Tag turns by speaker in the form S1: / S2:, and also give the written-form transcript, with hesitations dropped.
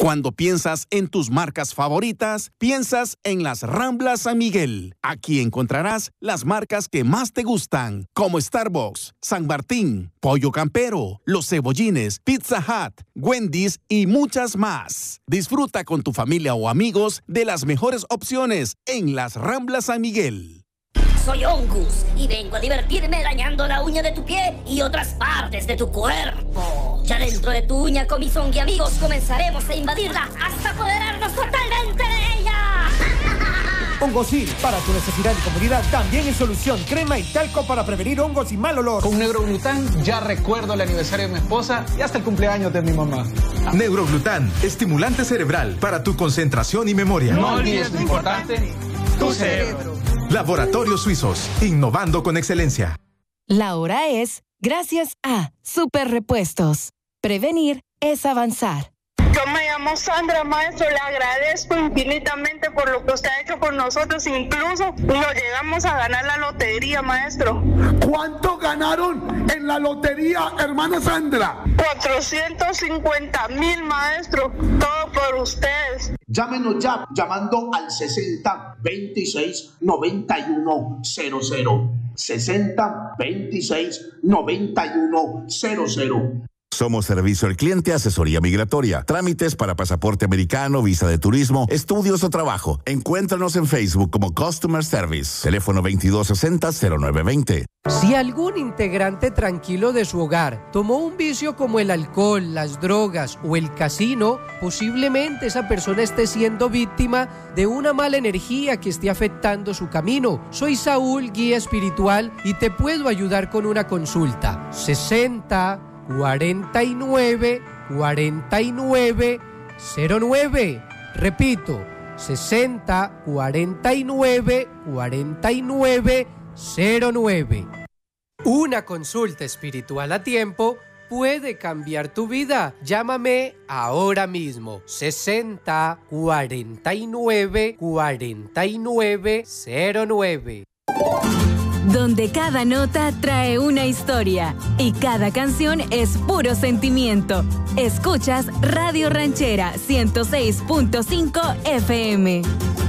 S1: Cuando piensas en tus marcas favoritas, piensas en las Ramblas San Miguel. Aquí encontrarás las marcas que más te gustan, como Starbucks, San Martín, Pollo Campero, Los Cebollines, Pizza Hut, Wendy's y muchas más. Disfruta con tu familia o amigos de las mejores opciones en las Ramblas San Miguel.
S2: Soy Ongus y vengo a divertirme dañando la uña de tu pie y otras partes de tu cuerpo. Ya dentro de tu uña con mis Ongi amigos comenzaremos a invadirla hasta apoderarnos totalmente de ella.
S3: Hongosil, para tu necesidad de comodidad, también es solución. Crema y talco para prevenir hongos y mal olor.
S4: Con Neuroglután ya recuerdo el aniversario de mi esposa y hasta el cumpleaños de mi mamá.
S5: Neuroglután, estimulante cerebral para tu concentración y memoria.
S4: No olvides lo importante, tu cerebro.
S5: Laboratorios Suizos, innovando con excelencia.
S6: La hora es gracias a Super Repuestos. Prevenir es avanzar.
S7: Yo me llamo Sandra, maestro, le agradezco infinitamente por lo que usted ha hecho por nosotros, incluso nos llegamos a ganar la lotería, maestro.
S8: ¿Cuánto ganaron en la lotería, hermana Sandra?
S7: 450,000, maestro, todo por ustedes.
S9: Llámenos ya, llamando al 60 26 91 00. 60 26 91 00.
S10: Somos Servicio al Cliente, Asesoría Migratoria, trámites para pasaporte americano, visa de turismo, estudios o trabajo. Encuéntranos en Facebook como Customer Service. Teléfono 2260-0920.
S11: Si algún integrante tranquilo de su hogar tomó un vicio como el alcohol, las drogas o el casino, posiblemente esa persona esté siendo víctima de una mala energía que esté afectando su camino. Soy Saúl, guía espiritual, y te puedo ayudar con una consulta. 60 49 49 09. Repito, 60 49 49 09. Una consulta espiritual a tiempo puede cambiar tu vida. Llámame ahora mismo. 60 49 49 09.
S12: Donde cada nota trae una historia y cada canción es puro sentimiento. Escuchas Radio Ranchera 106.5 FM.